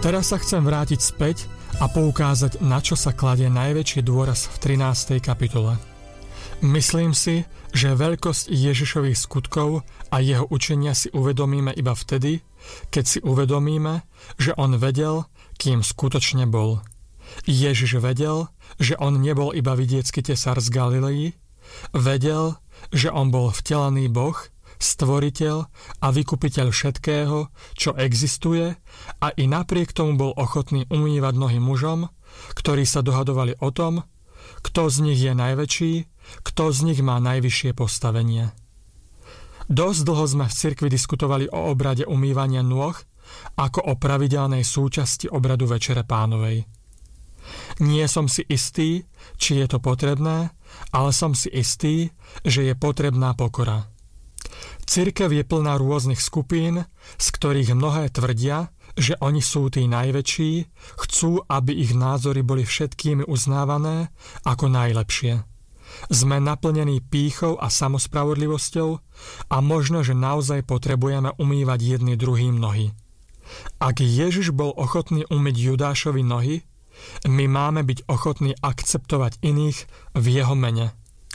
Teraz sa chcem vrátiť späť a poukázať, na čo sa kladie najväčší dôraz v 13. kapitole. Myslím si, že veľkosť Ježišových skutkov a jeho učenia si uvedomíme iba vtedy, keď si uvedomíme, že on vedel, kým skutočne bol. Ježiš vedel, že on nebol iba vidiecký tesár z Galilei, vedel, že on bol vtelený Boh, stvoriteľ a vykupiteľ všetkého, čo existuje, a i napriek tomu bol ochotný umývať nohy mužom, ktorí sa dohadovali o tom, kto z nich je najväčší, kto z nich má najvyššie postavenie. Dosť dlho sme v cirkvi diskutovali o obrade umývania nôh ako o pravidelnej súčasti obradu Večere Pánovej. Nie som si istý, či je to potrebné, ale som si istý, že je potrebná pokora. Cirkev je plná rôznych skupín, z ktorých mnohé tvrdia, že oni sú tí najväčší, chcú, aby ich názory boli všetkými uznávané ako najlepšie. Sme naplnení pýchou a samospravodlivosťou a možno, že naozaj potrebujeme umývať jedni druhým nohy. Ak Ježiš bol ochotný umyť Judášovi nohy, my máme byť ochotní akceptovať iných v jeho mene.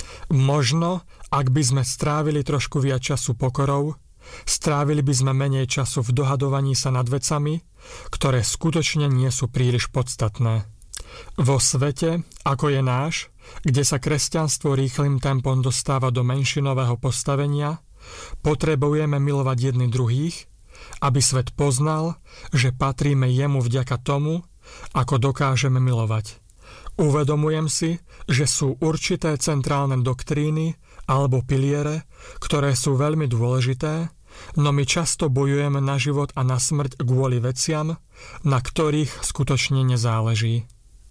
Možno, ak by sme strávili trošku viac času pokorou, strávili by sme menej času v dohadovaní sa nad vecami, ktoré skutočne nie sú príliš podstatné. Vo svete, ako je náš, kde sa kresťanstvo rýchlym tempom dostáva do menšinového postavenia, potrebujeme milovať jedni druhých, aby svet poznal, že patríme jemu vďaka tomu, ako dokážeme milovať. Uvedomujem si, že sú určité centrálne doktríny alebo piliere, ktoré sú veľmi dôležité, no my často bojujeme na život a na smrť kvôli veciam, na ktorých skutočne nezáleží.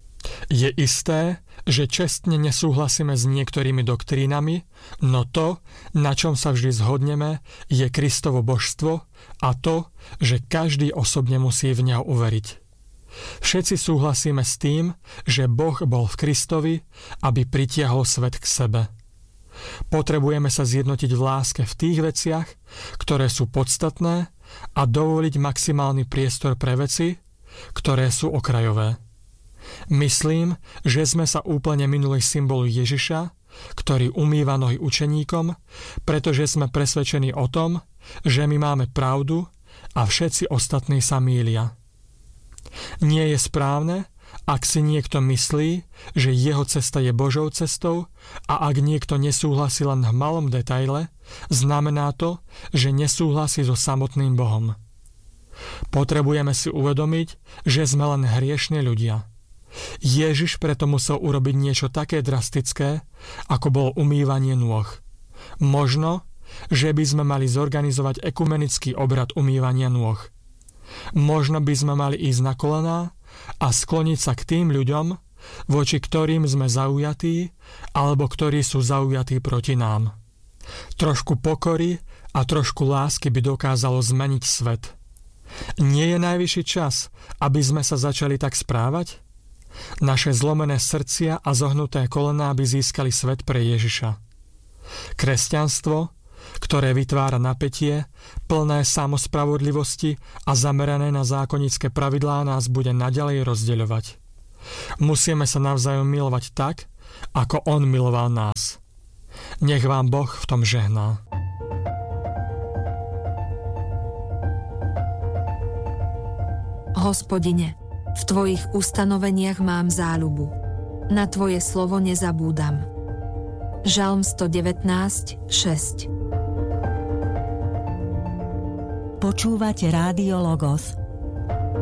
Je isté, že čestne nesúhlasíme s niektorými doktrínami, no to, na čom sa vždy zhodneme, je Kristovo božstvo a to, že každý osobne musí v neho uveriť. Všetci súhlasíme s tým, že Boh bol v Kristovi, aby pritiahol svet k sebe. Potrebujeme sa zjednotiť v láske v tých veciach, ktoré sú podstatné, a dovoliť maximálny priestor pre veci, ktoré sú okrajové. Myslím, že sme sa úplne minuli symbolu Ježiša, ktorý umýva nohy učeníkom, pretože sme presvedčení o tom, že my máme pravdu a všetci ostatní sa mýlia. Nie je správne, ak si niekto myslí, že jeho cesta je Božou cestou, a ak niekto nesúhlasí len v malom detaile, znamená to, že nesúhlasí so samotným Bohom. Potrebujeme si uvedomiť, že sme len hriešni ľudia. Ježiš preto musel urobiť niečo také drastické, ako bolo umývanie nôh. Možno, že by sme mali zorganizovať ekumenický obrad umývania nôh. Možno by sme mali ísť na kolená a skloniť sa k tým ľuďom, voči ktorým sme zaujatí, alebo ktorí sú zaujatí proti nám. Trošku pokory a trošku lásky by dokázalo zmeniť svet. Nie je najvyšší čas, aby sme sa začali tak správať? Naše zlomené srdcia a zohnuté kolená by získali svet pre Ježiša. Kresťanstvo, ktoré vytvára napätie, plné samospravodlivosti a zamerané na zákonické pravidlá, nás bude naďalej rozdeľovať. Musíme sa navzájom milovať tak, ako on miloval nás. Nech vám Boh v tom žehná. Hospodine, v tvojich ustanoveniach mám záľubu. Na tvoje slovo nezabúdam. Žalm 119:6. Počúvate Rádio Logos,